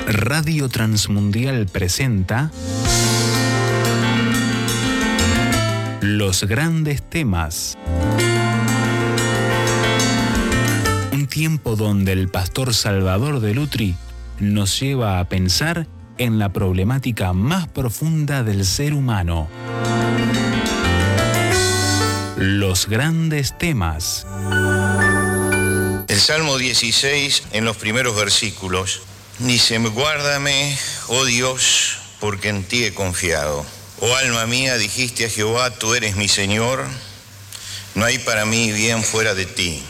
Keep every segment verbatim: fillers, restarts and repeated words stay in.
Radio Transmundial presenta Los Grandes Temas. Un tiempo donde el pastor Salvador de Lutri nos lleva a pensar en la problemática más profunda del ser humano. Los Grandes Temas. El Salmo dieciséis, en los primeros versículos, dice: guárdame, oh Dios, porque en ti he confiado. Oh alma mía, dijiste a Jehová, tú eres mi Señor, no hay para mí bien fuera de ti.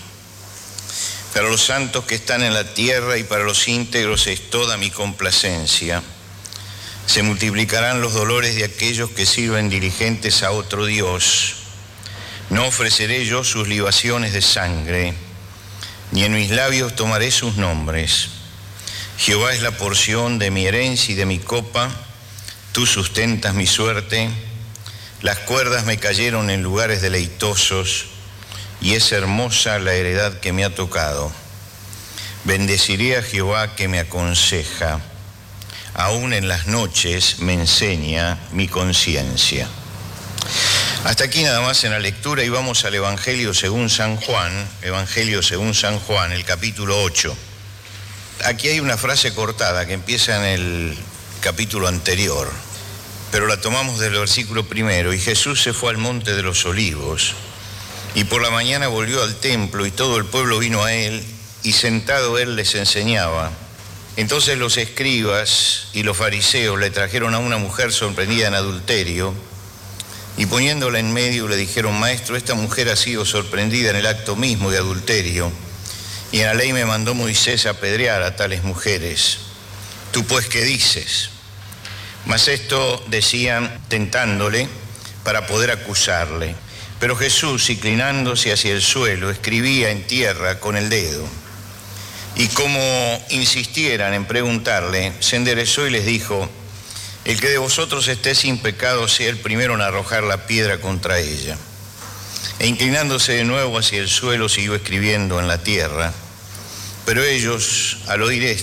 Para los santos que están en la tierra y para los íntegros es toda mi complacencia. Se multiplicarán los dolores de aquellos que sirven diligentes a otro Dios. No ofreceré yo sus libaciones de sangre, ni en mis labios tomaré sus nombres. Jehová es la porción de mi herencia y de mi copa, tú sustentas mi suerte. Las cuerdas me cayeron en lugares deleitosos, y es hermosa la heredad que me ha tocado. Bendeciré a Jehová que me aconseja, aún en las noches me enseña mi conciencia. Hasta aquí nada más en la lectura, y vamos al Evangelio según San Juan, Evangelio según San Juan, el capítulo ocho. Aquí hay una frase cortada que empieza en el capítulo anterior, pero la tomamos del versículo primero. Y Jesús se fue al monte de los olivos, y por la mañana volvió al templo, y todo el pueblo vino a él, y sentado él les enseñaba. Entonces los escribas y los fariseos le trajeron a una mujer sorprendida en adulterio, y poniéndola en medio le dijeron: Maestro, esta mujer ha sido sorprendida en el acto mismo de adulterio, y en la ley me mandó Moisés apedrear a tales mujeres. ¿Tú pues qué dices? Mas esto decían tentándole para poder acusarle. Pero Jesús, inclinándose hacia el suelo, escribía en tierra con el dedo. Y como insistieran en preguntarle, se enderezó y les dijo: el que de vosotros esté sin pecado sea el primero en arrojar la piedra contra ella. E inclinándose de nuevo hacia el suelo, siguió escribiendo en la tierra. Pero ellos, al oír esto,